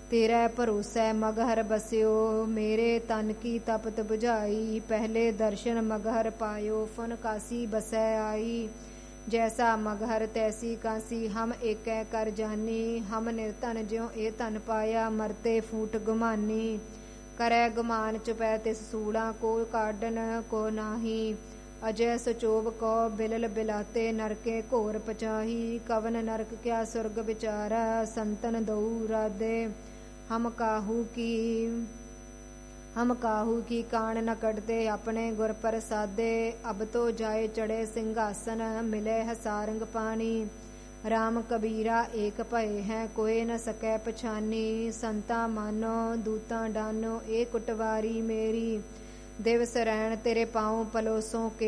तेरै भरोसै मगहर बस्यो, मेरे तन की तपत बुझाई। पहले दर्शन मगहर पायो, फन कासी बसै आई। जैसा मगहर तैसी कासी, हम एकै कर जानी। हम निर्धन ज्यों ए धन पाया, मरते फूट गुमानी। करै गुमान चुपै तिस सूड़ा, को काडन को नाही। अजय सचोब को बिलल बिलाते, नरके घोर पचाही। कवन नरक क्या सुरग विचारा, संतन दऊ राधे। हम काहू की कान न कटते, अपने गुर प्रसादे। अब तो जाए चढ़े सिंहासन, मिले है सारंग पानी। राम कबीरा एक भय है, कोई न सकै पछानी। संता मानो दूता डानो, ए कुटवारी मेरी। दिवस रैन तेरे पाँव पलोसों के,